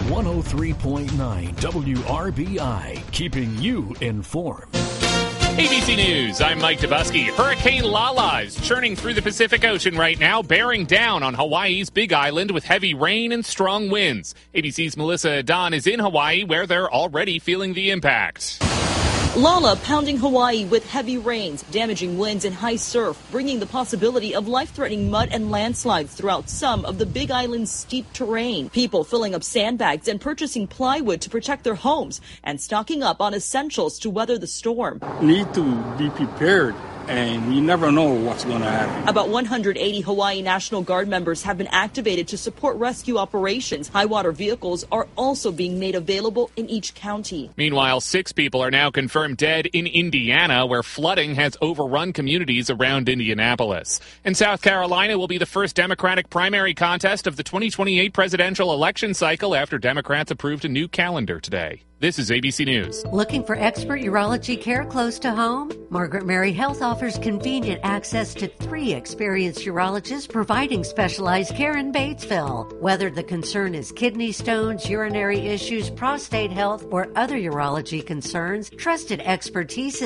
103.9 WRBI, keeping you informed. ABC News, I'm Mike Dubusky. Hurricane Lala is churning through the Pacific Ocean right now, bearing down on Hawaii's Big Island with heavy rain and strong winds. ABC's Melissa Don is in Hawaii, where they're already feeling the impact. Lala pounding Hawaii with heavy rains, damaging winds and high surf, bringing the possibility of life-threatening mud and landslides throughout some of the Big Island's steep terrain. People filling up sandbags and purchasing plywood to protect their homes and stocking up on essentials to weather the storm. Need to be prepared, and you never know what's going to happen. About 180 Hawaii National Guard members have been activated to support rescue operations. High water vehicles are also being made available in each county. Meanwhile, 6 people are now confirmed dead in Indiana, where flooding has overrun communities around Indianapolis. And South Carolina will be the first Democratic primary contest of the 2028 presidential election cycle after Democrats approved a new calendar today. This is ABC News. Looking for expert urology care close to home? Margaret Mary Health offers convenient access to 3 experienced urologists providing specialized care in Batesville. Whether the concern is kidney stones, urinary issues, prostate health, or other urology concerns, trusted expertise